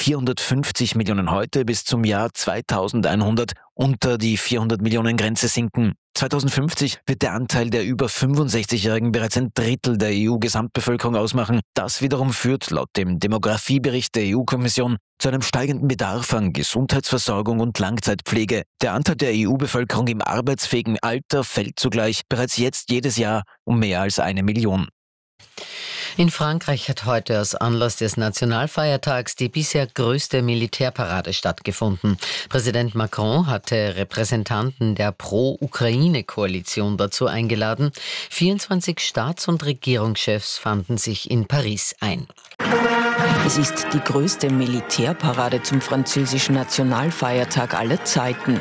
450 Millionen heute bis zum Jahr 2100 unter die 400 Millionen Grenze sinken. 2050 wird der Anteil der über 65-Jährigen bereits ein Drittel der EU-Gesamtbevölkerung ausmachen. Das wiederum führt laut dem Demografiebericht der EU-Kommission zu einem steigenden Bedarf an Gesundheitsversorgung und Langzeitpflege. Der Anteil der EU-Bevölkerung im arbeitsfähigen Alter fällt zugleich bereits jetzt jedes Jahr um mehr als 1 Million. In Frankreich hat heute aus Anlass des Nationalfeiertags die bisher größte Militärparade stattgefunden. Präsident Macron hatte Repräsentanten der Pro-Ukraine-Koalition dazu eingeladen. 24 Staats- und Regierungschefs fanden sich in Paris ein. Es ist die größte Militärparade zum französischen Nationalfeiertag aller Zeiten.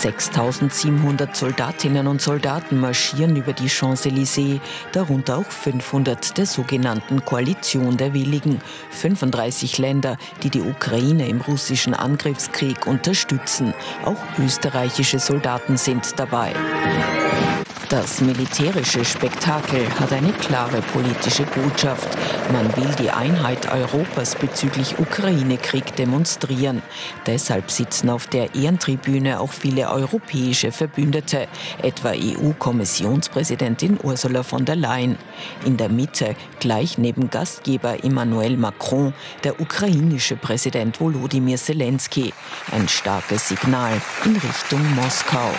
6.700 Soldatinnen und Soldaten marschieren über die Champs-Élysées, darunter auch 500 der sogenannten Koalition der Willigen. 35 Länder, die die Ukraine im russischen Angriffskrieg unterstützen. Auch österreichische Soldaten sind dabei. Das militärische Spektakel hat eine klare politische Botschaft. Man will die Einheit Europas bezüglich Ukraine-Krieg demonstrieren. Deshalb sitzen auf der Ehrentribüne auch viele europäische Verbündete, etwa EU-Kommissionspräsidentin Ursula von der Leyen. In der Mitte, gleich neben Gastgeber Emmanuel Macron, der ukrainische Präsident Volodymyr Zelensky. Ein starkes Signal in Richtung Moskau.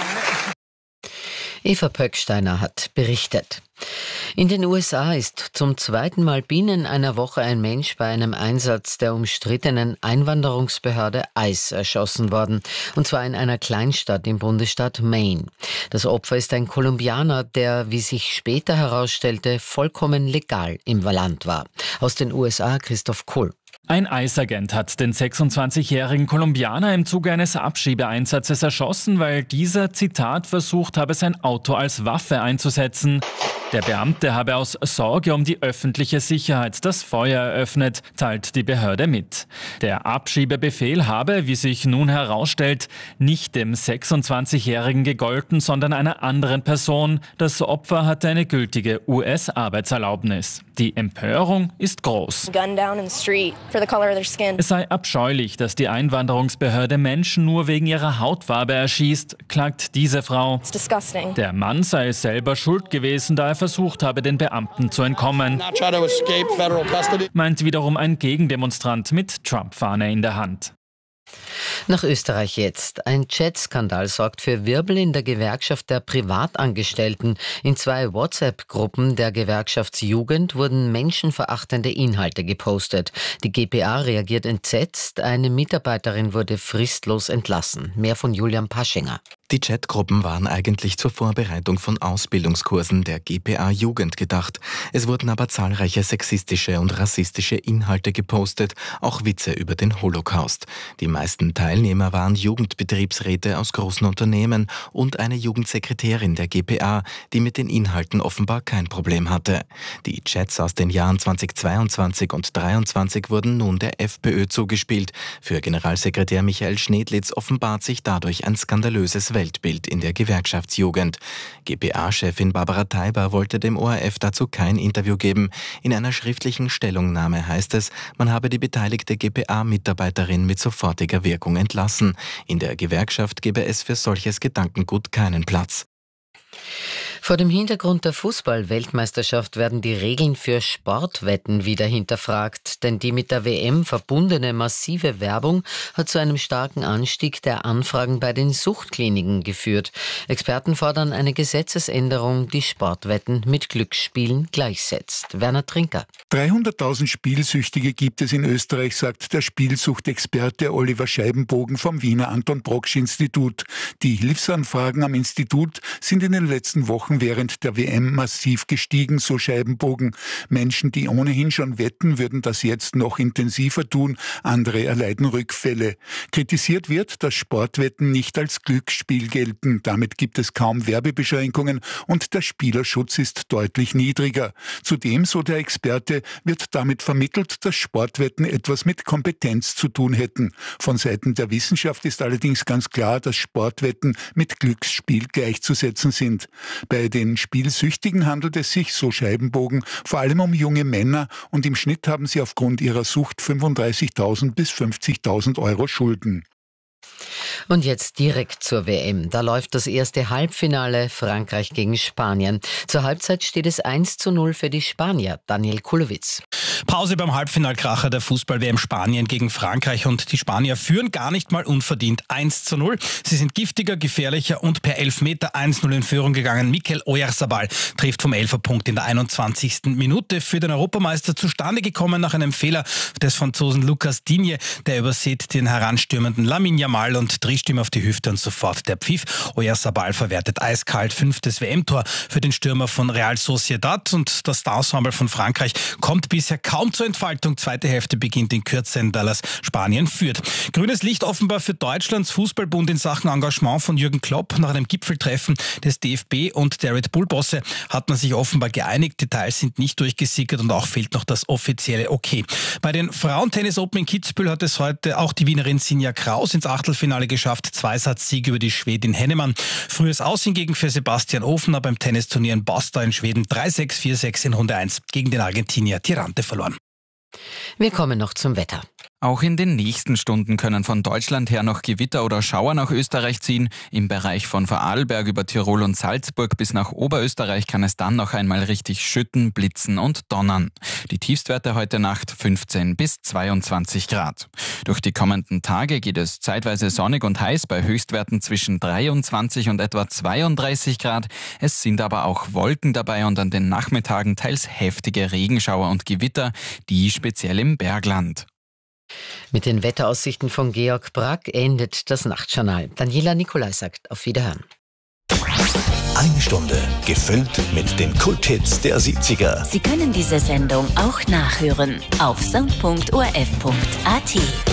Eva Pöcksteiner hat berichtet. In den USA ist zum zweiten Mal binnen einer Woche ein Mensch bei einem Einsatz der umstrittenen Einwanderungsbehörde ICE erschossen worden. Und zwar in einer Kleinstadt im Bundesstaat Maine. Das Opfer ist ein Kolumbianer, der, wie sich später herausstellte, vollkommen legal im Land war. Aus den USA Christoph Kuhl. Ein ICE-Agent hat den 26-jährigen Kolumbianer im Zuge eines Abschiebeeinsatzes erschossen, weil dieser, Zitat, versucht habe, sein Auto als Waffe einzusetzen. Der Beamte habe aus Sorge um die öffentliche Sicherheit das Feuer eröffnet, teilt die Behörde mit. Der Abschiebebefehl habe, wie sich nun herausstellt, nicht dem 26-Jährigen gegolten, sondern einer anderen Person. Das Opfer hatte eine gültige US-Arbeitserlaubnis. Die Empörung ist groß. Es sei abscheulich, dass die Einwanderungsbehörde Menschen nur wegen ihrer Hautfarbe erschießt, klagt diese Frau. Der Mann sei selber schuld gewesen, da er versucht habe, den Beamten zu entkommen, meint wiederum ein Gegendemonstrant mit Trump-Fahne in der Hand. Nach Österreich jetzt. Ein Chat-Skandal sorgt für Wirbel in der Gewerkschaft der Privatangestellten. In 2 WhatsApp-Gruppen der Gewerkschaftsjugend wurden menschenverachtende Inhalte gepostet. Die GPA reagiert entsetzt. Eine Mitarbeiterin wurde fristlos entlassen. Mehr von Julian Paschinger. Die Chatgruppen waren eigentlich zur Vorbereitung von Ausbildungskursen der GPA Jugend gedacht. Es wurden aber zahlreiche sexistische und rassistische Inhalte gepostet, auch Witze über den Holocaust. Die meisten Teilnehmer waren Jugendbetriebsräte aus großen Unternehmen und eine Jugendsekretärin der GPA, die mit den Inhalten offenbar kein Problem hatte. Die Chats aus den Jahren 2022 und 2023 wurden nun der FPÖ zugespielt. Für Generalsekretär Michael Schnedlitz offenbart sich dadurch ein skandalöses Weltbild in der Gewerkschaftsjugend. GPA-Chefin Barbara Teiber wollte dem ORF dazu kein Interview geben. In einer schriftlichen Stellungnahme heißt es, man habe die beteiligte GPA-Mitarbeiterin mit sofortiger Wirkung entlassen. In der Gewerkschaft gebe es für solches Gedankengut keinen Platz. Vor dem Hintergrund der Fußball-Weltmeisterschaft werden die Regeln für Sportwetten wieder hinterfragt, denn die mit der WM verbundene massive Werbung hat zu einem starken Anstieg der Anfragen bei den Suchtkliniken geführt. Experten fordern eine Gesetzesänderung, die Sportwetten mit Glücksspielen gleichsetzt. Werner Trinker. 300.000 Spielsüchtige gibt es in Österreich, sagt der Spielsuchtexperte Oliver Scheibenbogen vom Wiener Anton-Brocksch-Institut. Die Hilfsanfragen am Institut sind in den letzten Wochen während der WM massiv gestiegen, so Scheibenbogen. Menschen, die ohnehin schon wetten, würden das jetzt noch intensiver tun. Andere erleiden Rückfälle. Kritisiert wird, dass Sportwetten nicht als Glücksspiel gelten. Damit gibt es kaum Werbebeschränkungen und der Spielerschutz ist deutlich niedriger. Zudem, so der Experte, wird damit vermittelt, dass Sportwetten etwas mit Kompetenz zu tun hätten. Von Seiten der Wissenschaft ist allerdings ganz klar, dass Sportwetten mit Glücksspiel gleichzusetzen sind. Bei Bei den Spielsüchtigen handelt es sich, so Scheibenbogen, vor allem um junge Männer und im Schnitt haben sie aufgrund ihrer Sucht 35.000 bis 50.000 Euro Schulden. Und jetzt direkt zur WM. Da läuft das erste Halbfinale Frankreich gegen Spanien. Zur Halbzeit steht es 1:0 für die Spanier. Daniel Kulowitz. Pause beim Halbfinalkracher der Fußball-WM Spanien gegen Frankreich und die Spanier führen gar nicht mal unverdient 1:0. Sie sind giftiger, gefährlicher und per Elfmeter 1:0 in Führung gegangen. Mikel Oyarzabal trifft vom Elferpunkt in der 21. Minute für den Europameister zustande gekommen nach einem Fehler des Franzosen Lucas Digne. Der übersieht den heranstürmenden Lamine Yamal und Driehstimme auf die Hüfte und sofort der Pfiff. Oyarzabal verwertet eiskalt 5. WM-Tor für den Stürmer von Real Sociedad und das Ensemble von Frankreich kommt bisher kaum zur Entfaltung. Zweite Hälfte beginnt in Kürze in Dallas. Spanien führt. Grünes Licht offenbar für Deutschlands Fußballbund in Sachen Engagement von Jürgen Klopp. Nach einem Gipfeltreffen des DFB und der Red Bull-Bosse hat man sich offenbar geeinigt. Details sind nicht durchgesickert und auch fehlt noch das offizielle Okay. Bei den Frauentennis Open in Kitzbühel hat es heute auch die Wienerin Sinja Kraus ins Achtelfinale geschafft. 2-Satz-Sieg über die Schwedin Hennemann. Frühes Aus hingegen für Sebastian Ofner beim Tennisturnier in Basta in Schweden. 3-6, 4-6 in Runde 1 gegen den Argentinier Tirante verloren. Wir kommen noch zum Wetter. Auch in den nächsten Stunden können von Deutschland her noch Gewitter oder Schauer nach Österreich ziehen. Im Bereich von Vorarlberg über Tirol und Salzburg bis nach Oberösterreich kann es dann noch einmal richtig schütten, blitzen und donnern. Die Tiefstwerte heute Nacht 15 bis 22 Grad. Durch die kommenden Tage geht es zeitweise sonnig und heiß bei Höchstwerten zwischen 23 und etwa 32 Grad. Es sind aber auch Wolken dabei und an den Nachmittagen teils heftige Regenschauer und Gewitter, die speziell im Bergland. Mit den Wetteraussichten von Georg Brack endet das Nachtjournal. Daniela Nicolai sagt auf Wiederhören. Eine Stunde gefüllt mit den Kulthits der 70er. Sie können diese Sendung auch nachhören auf sound.orf.at.